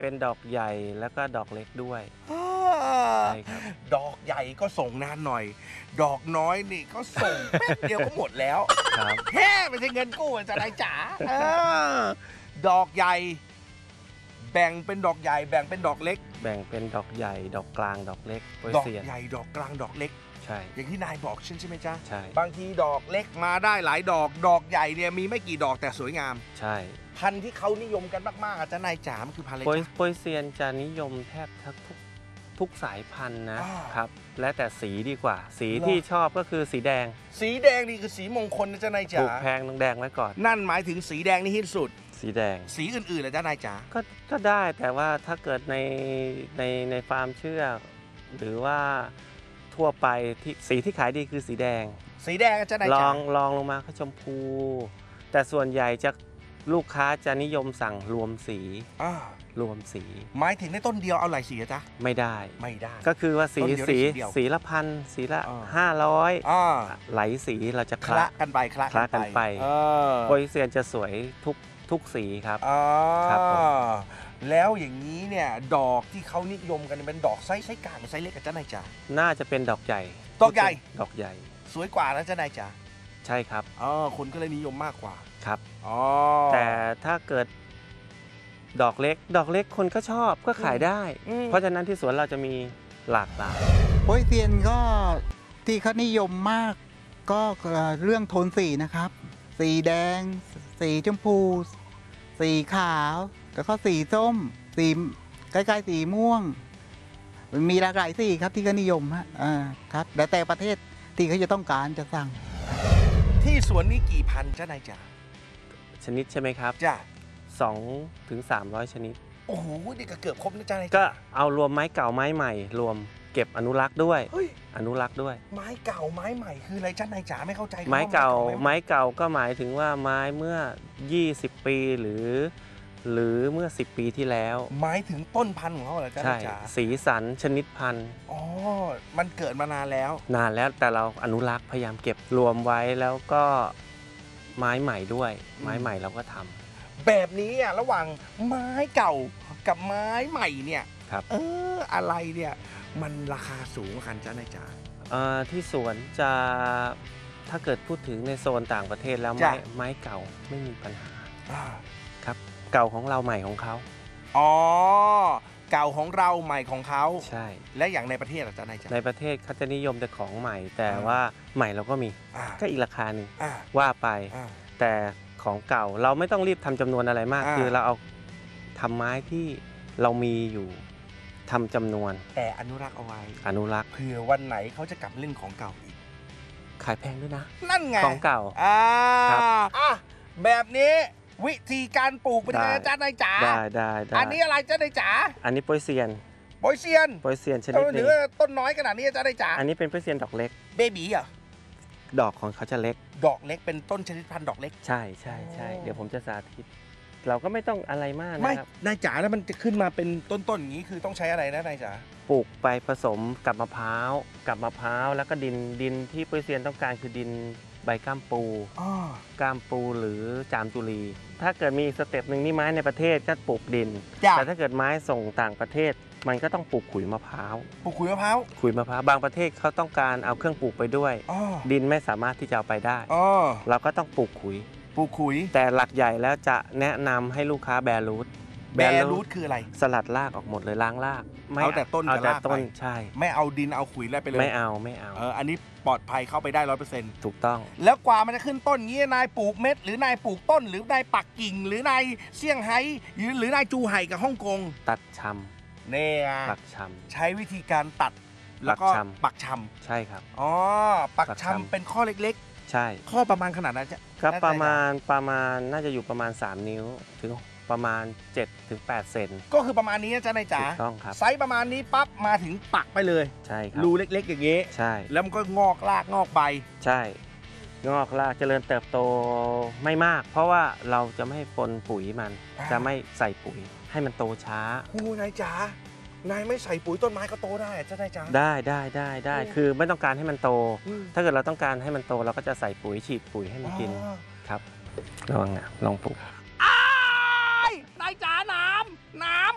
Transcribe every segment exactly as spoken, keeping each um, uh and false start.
เป็นดอกใหญ่แล้วก็ดอกเล็กด้วยใช่ครับดอกใหญ่ก็ส่งนานหน่อยดอกน้อยนี่ก็ส่งแป๊บเดียวก็หมดแล้วครับแฮ่ไม่ใช่เงินกู้จะได้จ๋าดอกใหญ่แบ่งเป็นดอกใหญ่แบ่งเป็นดอกเล็กแบ่งเป็นดอกใหญ่ดอกกลางดอกเล็กดอกใหญ่ดอกกลางดอกเล็กใช่อย่างที่นายบอกใช่ไหมจ๊ะใช่บางทีดอกเล็กมาได้หลายดอกดอกใหญ่เนี่ยมีไม่กี่ดอกแต่สวยงามใช่พันธุ์ที่เขานิยมกันมากๆอาจารย์นายจ๋ามันคือพันธุ์อะไรจ๊ะโปยเซียนจะนิยมแทบทุกทุกสายพันธุ์นะครับและแต่สีดีกว่าสีที่ชอบก็คือสีแดงสีแดงนี่คือสีมงคลนะจ๊ะนายจ๋าถูกแพงต้องแดงไว้ก่อนนั่นหมายถึงสีแดงนี่ฮิตสุดสีแดงสีอื่นๆเลยจ๊ะนายจ๋าก็ก็ได้แต่ว่าถ้าเกิดในในในฟาร์มเชื่อหรือว่าทั่วไปที่สีที่ขายดีคือสีแดงสีแดงจ๊ะนายจ๋าลองลองลงมาก็ชมพูแต่ส่วนใหญ่จะลูกค้าจะนิยมสั่งรวมสีรวมสีหมายถึงในต้นเดียวเอาหลายสีจ๊ะไม่ได้ไม่ได้ก็คือว่าสีสีสีละพันสีละห้าร้อยไหลสีเราจะคละกันไปคละกันไปโปยเซียนจะสวยทุกทุกสีครับครับแล้วอย่างนี้เนี่ยดอกที่เขานิยมกันเป็นดอกไซส์ไซส์กลางไซส์เล็กกับจ๊ะนายจ๋าน่าจะเป็นดอกใหญ่ดอกใหญ่ดอกใหญ่สวยกว่านะจ๊ะนายจ๋าใช่ครับอ๋อคนก็เลยนิยมมากกว่าครับอ๋อแต่ถ้าเกิดดอกเล็กดอกเล็กคนก็ชอบก็ขายได้เพราะฉะนั้นที่สวนเราจะมีหลากหลายโปยเซียนก็ที่เขานิยมมากก็เรื่องโทนสีนะครับสีแดงสีชมพูสีขาวแล้วก็สีส้มสีใกล้ๆสีม่วงมีหลากหลายสีครับที่เขานิยมฮะอ่าครับแล้วแต่ประเทศที่เขาจะต้องการจะสั่งที่สวนนี้กี่พันจ้านายจ๋าชนิดใช่ไหมครับจ้าสองถึงสามร้อยชนิดโอ้โหนี่ก็เกือบครบนะจ้านายก็เอารวมไม้เก่าไม้ใหม่รวมเก็บอนุรักษ์ด้วยอนุรักษ์ด้วยไม้เก่าไม้ใหม่คืออะไรจ้านายจ๋าไม่เข้าใจไม้เก่าไม้เก่าก็หมายถึงว่าไม้เมื่อยี่สิบปีหรือหรือเมื่อสิบปีที่แล้วหมายถึงต้นพันธุ์ของเขาเหรอจ้านายจ๋าสีสันชนิดพันธุ์อ๋อมันเกิดมานานแล้วนานแล้วแต่เราอนุรักษ์พยายามเก็บรวมไว้แล้วก็ไม้ใหม่ด้วยไม้ใหม่เราก็ทำแบบนี้อ่ะระหว่างไม้เก่ากับไม้ใหม่เนี่ยครับเอออะไรเนี่ยมันราคาสูงกันจ้านายจ๋าที่สวนจะถ้าเกิดพูดถึงในโซนต่างประเทศแล้วไม้ไม้เก่าไม่มีปัญหาครับเก่าของเราใหม่ของเขาอ๋อเก่าของเราใหม่ของเขาใช่และอย่างในประเทศอาจารย์นายจ๋าในประเทศเขาจะนิยมแต่ของใหม่แต่ว่าใหม่เราก็มีก็อีกราคาหนึ่งว่าไปแต่ของเก่าเราไม่ต้องรีบทำจำนวนอะไรมากคือเราเอาทำไม้ที่เรามีอยู่ทำจำนวนแต่อนุรักษ์เอาไว้อนุรักษ์เผื่อวันไหนเขาจะกลับเล่นของเก่าอีกขายแพงด้วยนะนั่นไงของเก่าอ่าอ่ะแบบนี้วิธีการปลูกเป็นยังไงจ้านายจ๋าได้ได้ได้อันนี้อะไรจ้านายจ๋าอันนี้โปยเซียนโปยเซียนโปยเซียนชนิดหรือต้นน้อยขนาดนี้จ้านายจ๋าอันนี้เป็นโปยเซียนดอกเล็กเบบีอ่ะดอกของเขาจะเล็กดอกเล็กเป็นต้นชนิดพันธุ์ดอกเล็กใช่ใช่ใช่เดี๋ยวผมจะสาธิตเราก็ไม่ต้องอะไรมากนะครับนายจ๋าแล้วมันจะขึ้นมาเป็นต้นๆอย่างนี้คือต้องใช้อะไรนะนายจ๋าปลูกไปผสมกับมะพร้าวกับมะพร้าวแล้วก็ดินดินที่โปยเซียนต้องการคือดินใบก้ามปูก้ามปูหรือจามจุลีถ้าเกิดมีสเต็ปหนึ่งนี่ไม้ในประเทศก็ปลูกดินแต่ถ้าเกิดไม้ส่งต่างประเทศมันก็ต้องปลูกขุยมะพร้าวปลูกขุยมะพร้าวขุยมะพร้าวบางประเทศเขาต้องการเอาเครื่องปลูกไปด้วยดินไม่สามารถที่จะเอาไปได้เราก็ต้องปลูกขุยปลูกขุยแต่หลักใหญ่แล้วจะแนะนำให้ลูกค้าแบรูทแบรูทคืออะไรสลัดรากออกหมดเลยล้างรากเอาแต่ต้นกับรากไปใช่ไม่เอาดินเอาขุยอะไรไปเลยไม่เอาไม่เอาเอออันนี้ปลอดภัยเข้าไปได้ร้อยเปอร์เซ็นต์ถูกต้องแล้วกว่ามันจะขึ้นต้นงี้นายปลูกเม็ดหรือนายปลูกต้นหรือนายปักกิ่งหรือนายเซี่ยงไฮ้หรือนายจูไห่กับฮ่องกงตัดชำเนี่ยปักชำใช้วิธีการตัดแล้วก็ปักชำใช่ครับอ๋อปักชำเป็นข้อเล็กๆใช่ข้อประมาณขนาดนั้นครับประมาณประมาณน่าจะอยู่ประมาณสามนิ้วถึงประมาณเจ็ดถึงแปดเซนก็คือประมาณนี้นะจ๊ะนายจ๋าถูกต้องครับไซส์ประมาณนี้ปั๊บมาถึงปักไปเลยใช่ครับรูเล็กๆอย่างนี้ใช่แล้วมันก็งอกรากงอกใบใช่งอกรากเจริญเติบโตไม่มากเพราะว่าเราจะไม่ปนปุ๋ยมันจะไม่ใส่ปุ๋ยให้มันโตช้าโอ้นายจ๋านายไม่ใส่ปุ๋ยต้นไม้ก็โตได้จ้านายจ๋าได้ได้ได้ได้คือไม่ต้องการให้มันโตถ้าเกิดเราต้องการให้มันโตเราก็จะใส่ปุ๋ยฉีดปุ๋ยให้มันกินครับลองอ่ะลองปลูกนายจ๋าน้ำน้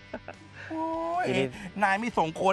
โอ้ยทีนี้นายไม่ส่งคน